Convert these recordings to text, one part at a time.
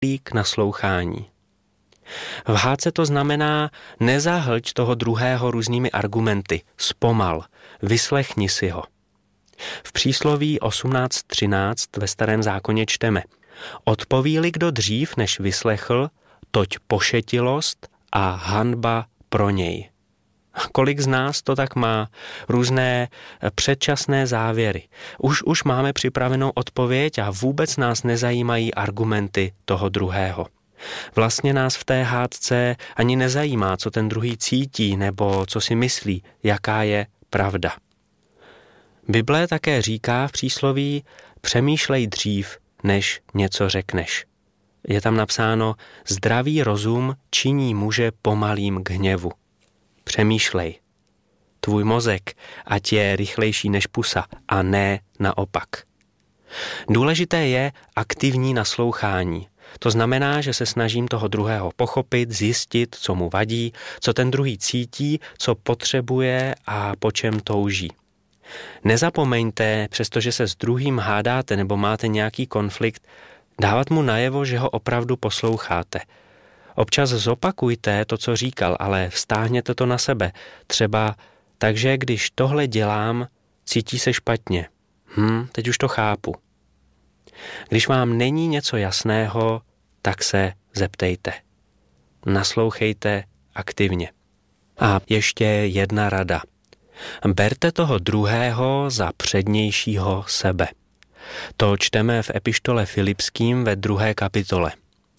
k naslouchání. V hádce to znamená nezahlť toho druhého různými argumenty, zpomal, vyslechni si ho. V přísloví 18.13 ve Starém zákoně čteme: odpoví-li kdo dřív, než vyslechl, toť pošetilost a hanba pro něj. Kolik z nás to tak má? Různé předčasné závěry. Už máme připravenou odpověď a vůbec nás nezajímají argumenty toho druhého. Vlastně nás v té hádce ani nezajímá, co ten druhý cítí nebo co si myslí, jaká je pravda. Bible také říká v přísloví: přemýšlej dřív, než něco řekneš. Je tam napsáno: zdravý rozum činí muže pomalým k hněvu. Přemýšlej. Tvůj mozek ať je rychlejší než pusa a ne naopak. Důležité je aktivní naslouchání. To znamená, že se snažím toho druhého pochopit, zjistit, co mu vadí, co ten druhý cítí, co potřebuje a po čem touží. Nezapomeňte, přestože se s druhým hádáte nebo máte nějaký konflikt, dávat mu najevo, že ho opravdu posloucháte. Občas zopakujte to, co říkal, ale vztáhněte to na sebe. Třeba: takže když tohle dělám, cítí se špatně. Teď už to chápu. Když vám není něco jasného, tak se zeptejte. Naslouchejte aktivně. A ještě jedna rada. Berte toho druhého za přednějšího sebe. To čteme v epištole Filipským ve 2. kapitole.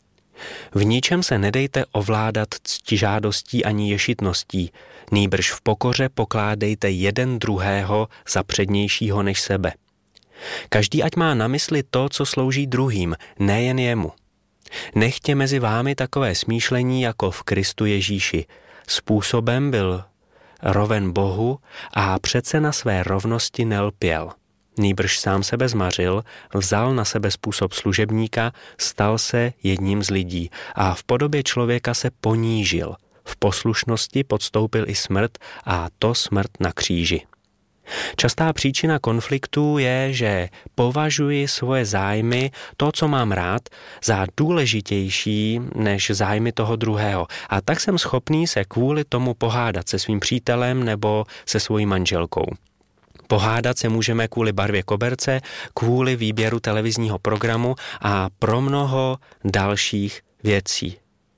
V ničem se nedejte ovládat ctižádostí ani ješitností, nýbrž v pokoře pokládejte jeden druhého za přednějšího než sebe. Každý ať má na mysli to, co slouží druhým, nejen jemu. Nechtě mezi vámi takové smýšlení jako v Kristu Ježíši. Způsobem byl roven Bohu a přece na své rovnosti nelpěl. Nýbrž sám sebe zmařil, vzal na sebe způsob služebníka, stal se jedním z lidí a v podobě člověka se ponížil. V poslušnosti podstoupil i smrt, a to smrt na kříži. Častá příčina konfliktu je, že považuji svoje zájmy, to, co mám rád, za důležitější než zájmy toho druhého. A tak jsem schopný se kvůli tomu pohádat se svým přítelem nebo se svojí manželkou. Pohádat se můžeme kvůli barvě koberce, kvůli výběru televizního programu a pro mnoho dalších věcí.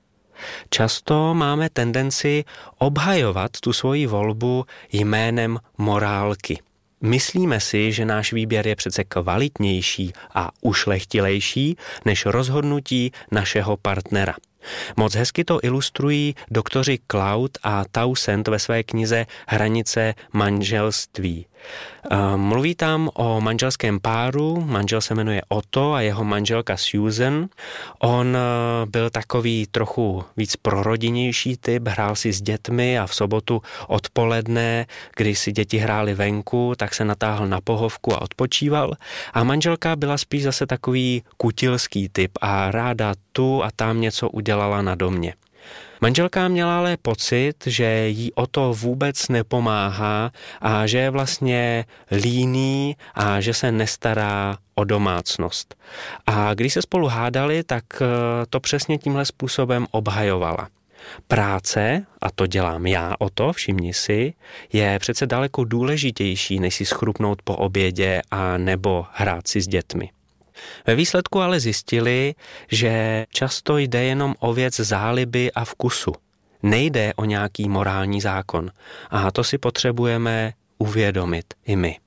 Často máme tendenci obhajovat tu svoji volbu jménem morálky. Myslíme si, že náš výběr je přece kvalitnější a ušlechtilejší než rozhodnutí našeho partnera. Moc hezky to ilustrují doktoři Cloud a Townsend ve své knize Hranice manželství. Mluví tam o manželském páru, manžel se jmenuje Otto a jeho manželka Susan. On byl takový trochu víc prorodinnější typ, hrál si s dětmi a v sobotu odpoledne, když si děti hrály venku, tak se natáhl na pohovku a odpočíval. A manželka byla spíš zase takový kutilský typ a ráda tu a tam něco udělala na domě. Manželka měla ale pocit, že jí o to vůbec nepomáhá a že je vlastně líný a že se nestará o domácnost. A když se spolu hádali, tak to přesně tímhle způsobem obhajovala. Práce, a to dělám já o to, všimni si, je přece daleko důležitější, než si schrupnout po obědě a nebo hrát si s dětmi. Ve výsledku ale zjistili, že často jde jenom o věc záliby a vkusu. Nejde o nějaký morální zákon. A to si potřebujeme uvědomit i my.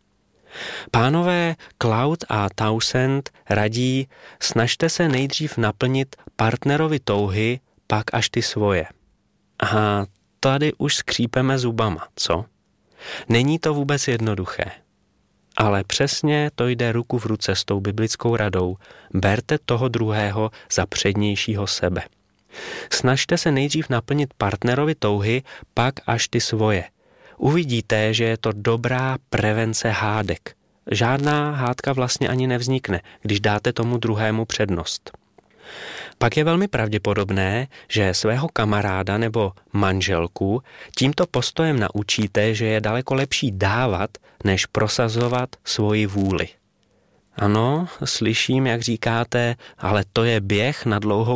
Pánové Cloud a Townsend radí: snažte se nejdřív naplnit partnerovi touhy, pak až ty svoje. A tady už skřípeme zubama, co? Není to vůbec jednoduché. Ale přesně to jde ruku v ruce s tou biblickou radou. Berte toho druhého za přednějšího sebe. Snažte se nejdřív naplnit partnerovi touhy, pak až ty svoje. Uvidíte, že je to dobrá prevence hádek. Žádná hádka vlastně ani nevznikne, když dáte tomu druhému přednost. Pak je velmi pravděpodobné, že svého kamaráda nebo manželku tímto postojem naučíte, že je daleko lepší dávat, než prosazovat svoji vůli. Ano, slyším, jak říkáte, ale to je běh na dlouhou